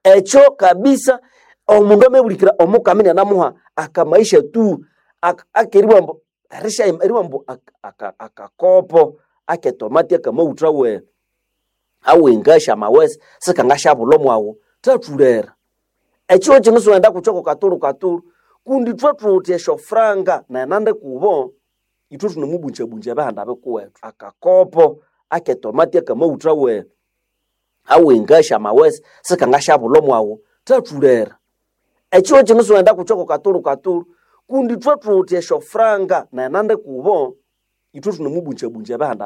echo kabisa omundu amebulikira omukamenya namuha akamaisha tu akeriwambo arisha eriwambo akakopo aketomati akamautra we awengasha mawese sikangasha bulomo awo tatulera echo chinusuenda kuchoko katulu kundi twatwote shofranga na nande kubo itu tunomubunja bahanda bekuwetu akakopo aketomati akamautra we awengasha mawese sikangasha bulomo awo tatulera echo chinusuenda kuchoko katulu kundi twatwote shofranga na nande kubo itu tunomubunja bahanda